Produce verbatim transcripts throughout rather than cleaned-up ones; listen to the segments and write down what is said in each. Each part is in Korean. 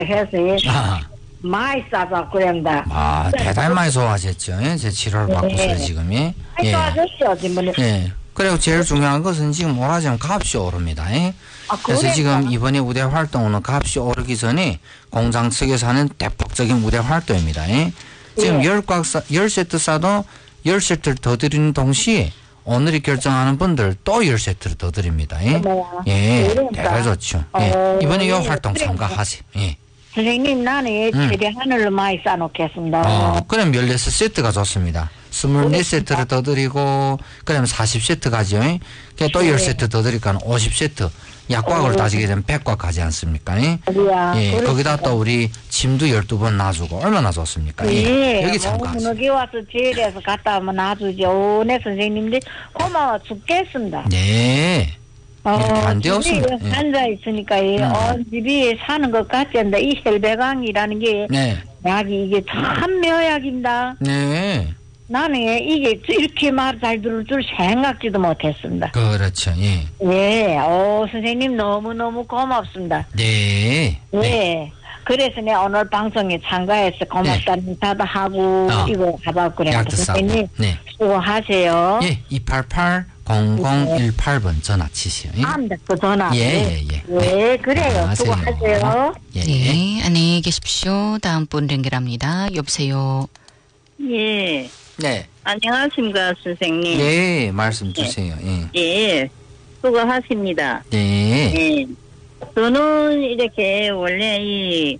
해서 아, 많이 싸서 그런다. 아 대단히 많이 소화하셨죠. 예? 제 치료를 받고서 네. 지금이. 많이 좋아졌죠, 지금. 예. 그리고 제일 중요한 것은 지금 오라지면 값이 오릅니다. 예? 아, 그래서 그러니까. 지금 이번에 우대 활동은 값이 오르기 전에 공장 측에서 하는 대폭적인 우대 활동입니다. 예? 지금 예. 열 꽉 싸, 열 세트 싸도 열 세트를 더 드리는 동시에 오늘이 결정하는 분들 또 열 세트를 더 드립니다. 예? 어머나. 예. 그러니까. 대단히 좋죠. 예. 어, 이번에 이 예, 활동 그래. 참가하세요. 예. 선생님, 나는 음. 최대 하늘로 많이 싸놓겠습니다. 어, 그럼 열네 세트가 좋습니다. 스물네 세트를 더 드리고, 그러면 사십 세트 가죠. 또 네. 열 세트 더 드리니까 오십 세트. 약곽을 어. 따지게 되면 백 곽 가지 않습니까? 예, 어디야. 예, 그러니까. 거기다 또 우리 짐도 열두 번 놔주고, 얼마나 좋습니까? 예, 예, 여기 뭐, 참가하세요. 여기 와서 제일에서 갔다 오면 아주 좋네, 선생님들. 고마워 죽겠습니다. 네. 이렇게 안 집에 되었습니다. 예. 앉아 있으니까, 이 음. 어, 집에 사는 것 같지 않다. 이 혈배강이라는 게, 네. 약이 이게 참 묘약입니다. 네. 나는 이게 이렇게 말 잘 들을 줄 생각지도 못했습니다. 그렇죠. 예. 예, 오, 선생님 너무너무 고맙습니다. 네. 예. 네. 그래서 내가 오늘 방송에 참가해서 고맙다는 인사도 하고, 어. 이거 가봐고 그래. 약도 싸고. 선생님, 네. 수고하세요. 예, 이팔팔 공공일팔 번 전화 치시오. 예. 안 됐고, 전화. 예, 예, 예. 예, 그래요. 하세요. 수고하세요. 예. 네, 안녕히 계십시오. 다음 분 연결합니다. 여보세요. 예. 네. 안녕하십니까, 선생님. 네, 말씀 주세요. 예. 예. 수고하십니다. 네. 예. 저는 이렇게 원래 이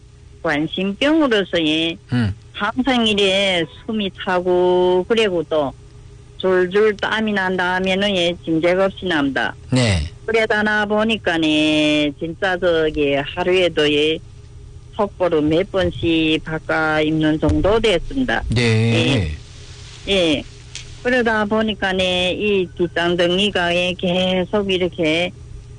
관심병으로서의 음. 항상 이래 숨이 차고, 그리고 또 줄줄 땀이 난다 하면은 예, 짐작 없이 납니다. 네. 그러다나 보니까네, 진짜 저기 하루에도 예, 속보로 몇 번씩 바꿔 입는 정도 됐습니다. 네. 예. 그러다 보니까네, 이 뒷장덩이가 예, 계속 이렇게,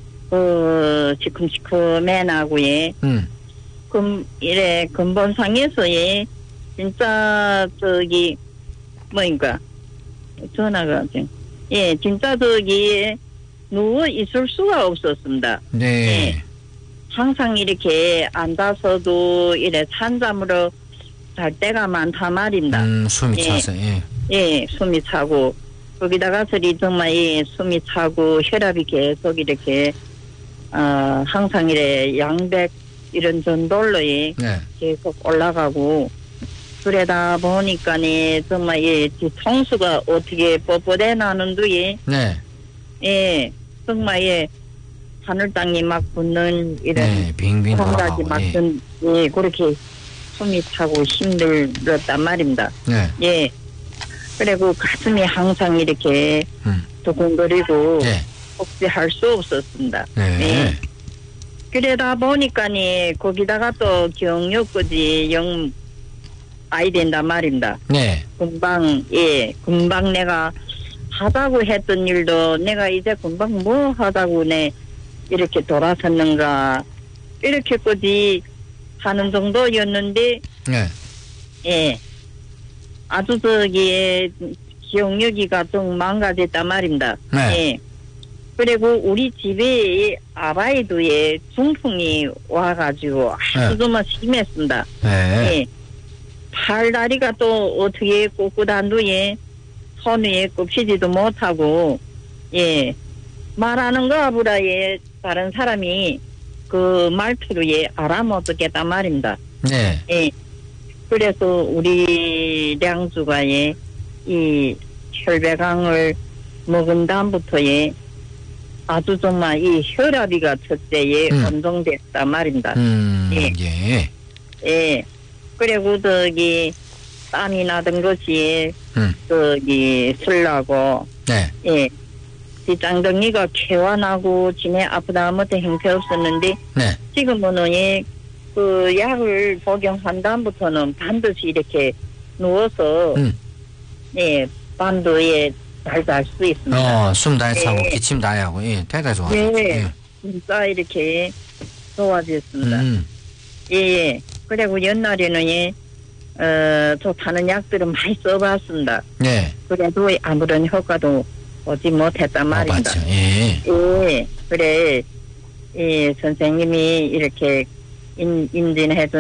어, 시큼시큼해 나고, 예. 음. 금, 이래, 근본상에서 예, 진짜 저기, 뭐인가, 전화가, 예, 진짜 저기, 누워 있을 수가 없었습니다. 네. 예. 항상 이렇게 앉아서도 이래 찬잠으로 잘 때가 많다 말입니다. 음, 숨이 예. 차서, 예. 예, 숨이 차고, 거기다가 서리 정말 예, 숨이 차고, 혈압이 계속 이렇게, 어, 항상 이래 양백 이런 전돌로 예, 네. 계속 올라가고, 그러다 보니까네, 정말 예, 뒤통수가 어떻게 뻣뻣해 나는도 예, 네. 예, 정말 예, 하늘 땅이 막 붙는 이런 네. 빙빙 생각이 돌아가고, 막 예. 든, 예, 그렇게 숨이 차고 힘들었단 말입니다. 네. 예. 그리고 가슴이 항상 이렇게 음. 두근거리고 네. 혹시할 수 없었습니다. 네. 예. 그러다 보니까니 거기다가 또 경력까지 영 아이 된단 말입니다. 네. 금방 예 금방 내가 하자고 했던 일도 내가 이제 금방 뭐 하자고 내 이렇게 돌아섰는가 이렇게까지 하는 정도였는데 네. 예 아주 저기 기억력이가 좀 망가졌단 말입니다. 네. 예. 그리고 우리 집에 아바이도에 중풍이 와가지고 아주 네. 정말 심했습니다. 네. 예. 팔다리가 또 어떻게 꼿꼿한도에 손 위에 꼽히지도 못하고 예 말하는 거 아부라 예 다른 사람이 그 말투로 예 알아못듣겠단 말입니다. 네. 예. 그래서 우리 량주가 예, 이 혈배강을 먹은 다음부터 예, 아주 정말 이 혈압이가 첫째에 음. 안정됐단 말입니다. 음. 예. 예. 예. 그리고 저기 땀이 나던 것이 음. 저기 슬라고 네. 예. 뒷장덩이가 개화나고 진해 아프다 못해 형편없었는데 네. 지금은 예, 그 약을 복용한 다음부터는 반드시 이렇게 누워서 음. 예 반도에 잘 잘 수 있습니다. 어, 숨 다해 차고 네. 기침 다해 하고, 예. 대단히 좋아. 네. 진짜 이렇게 좋아졌습니다. 음. 예, 예. 그리고 옛날에는 예, 어, 좋다는 약들은 많이 써봤습니다. 네. 그래도 아무런 효과도 오지 못했단 어, 말입니다. 맞죠. 예. 예, 그래, 예, 선생님이 이렇게 인, 인진해 준